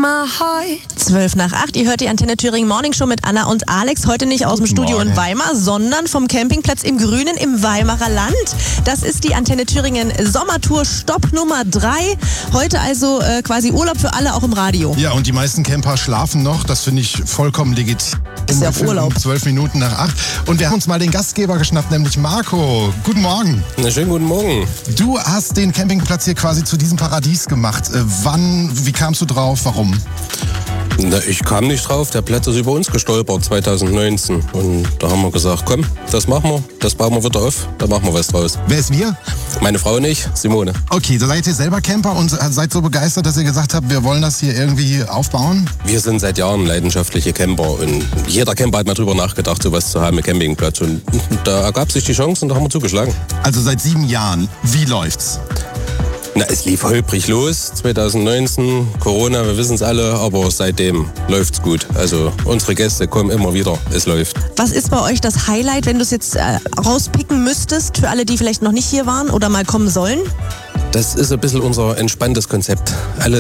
my heart. 7:12. Ihr hört die Antenne Thüringen Morning Show mit Anna und Alex. Heute nicht aus dem Studio in Weimar, sondern vom Campingplatz im Grünen im Weimarer Land. Das ist die Antenne Thüringen Sommertour Stopp Nummer 3. Heute also quasi Urlaub für alle, auch im Radio. Ja, und die meisten Camper schlafen noch. Das finde ich vollkommen legitim. Ist ja auch Urlaub. 12 Minuten nach 8. Und wir haben uns mal den Gastgeber geschnappt, nämlich Marco. Guten Morgen. Na, schönen guten Morgen. Du hast den Campingplatz hier quasi zu diesem Paradies gemacht. Wie kamst du drauf? Warum? Na, ich kam nicht drauf. Der Platz ist über uns gestolpert 2019. Und da haben wir gesagt, komm, das machen wir. Das bauen wir wieder auf. Da machen wir was draus. Wer ist wir? Meine Frau und ich, Simone. Okay, da seid ihr selber Camper und seid so begeistert, dass ihr gesagt habt, wir wollen das hier irgendwie aufbauen? Wir sind seit Jahren leidenschaftliche Camper. Und jeder Camper hat mal drüber nachgedacht, sowas zu haben, einen Campingplatz. Und da ergab sich die Chance und da haben wir zugeschlagen. Also seit 7 Jahren. Wie läuft's? Na, es lief holprig los, 2019, Corona, wir wissen es alle, aber seitdem läuft's gut. Also unsere Gäste kommen immer wieder, es läuft. Was ist bei euch das Highlight, wenn du es jetzt rauspicken müsstest, für alle, die vielleicht noch nicht hier waren oder mal kommen sollen? Das ist ein bisschen unser entspanntes Konzept. Alle